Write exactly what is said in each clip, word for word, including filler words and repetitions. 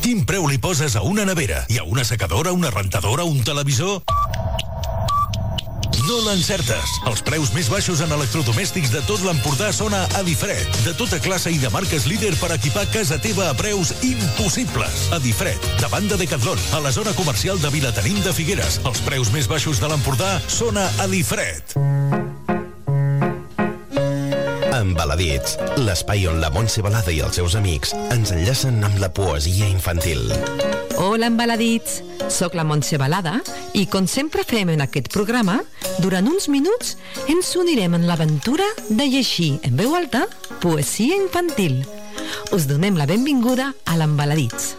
Quin preu li poses a una nevera? I a una secadora, una rentadora, un televisor? No l'encertes. Els preus més baixos en electrodomèstics de tot l'Empordà són a Adifred. De tota classe i de marques líder per equipar casa teva a preus impossibles. Adifred, davant de Decathlon, a la zona comercial de Vilatenim de Figueres. Els preus més baixos de l'Empordà són a Adifred. Embaladits, l'espai on la Montse Balada i els seus amics ens enllacen amb la poesia infantil. Hola, Embaladits! Soc la Montse Balada i, com sempre fem en aquest programa, durant uns minuts ens unirem en l'aventura de llegir en veu alta poesia infantil. Us donem la benvinguda a l'Embaladits.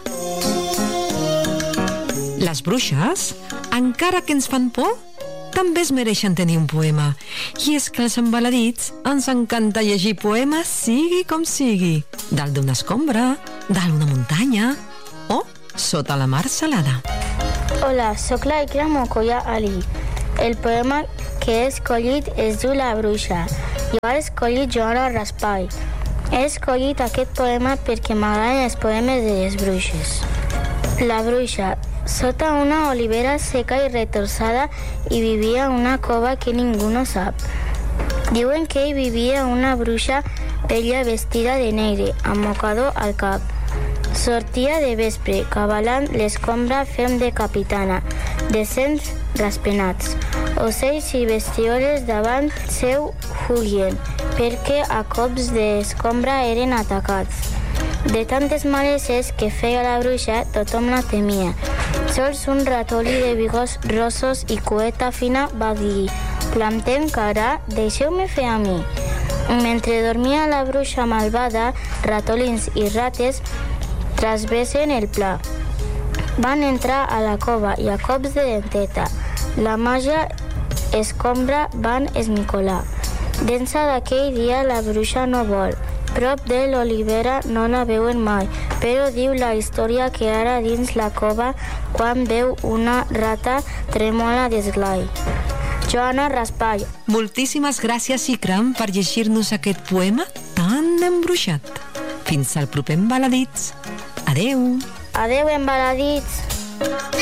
Les bruixes, encara que ens fan por, també es mereixen tenir un poema. I és que els embaladits ens encanta llegir poemes sigui com sigui. Dalt d'una escombra, dalt d'una muntanya o sota la mar salada. Hola, sóc la Ikra Mokoya Ali. El poema que he escollit es diu La bruixa. Jo he escollit Joana Raspall. He escollit aquest poema perquè m'agraden els poemes de les bruixes. La bruixa. Sota una olivera seca i retorçada hi vivia una cova que ningú no sap. Diuen que hi vivia una bruixa vella vestida de negre, amb mocador al cap. Sortia de vespre, cavalant l'escombra fem de capitana, de cents raspenats. Ocells i bestioles davant seu fuggien, perquè a cops d'escombra eren atacats. De tantes maleses que feia la bruixa, tothom la temia. Sols un ratolí de bigots rossos i cueta fina va dir: «Plantem cara, deixeu-me fer a mi». Mentre dormia la bruixa malvada, ratolins i rates trasvessen el pla. Van entrar a la cova i a cops de denteta, la màgia escombra van esmicolar. D'ençà d'aquell dia la bruixa no vol. Prop de l'olivera no la veuen mai, però diu la història que ara dins la cova, quan veu una rata, tremola d'esglai. Joana Raspall. Moltíssimes gràcies, Ikram, per llegir-nos aquest poema tan embruixat. Fins al proper Embaladits. Adeu. Adeu, Embaladits.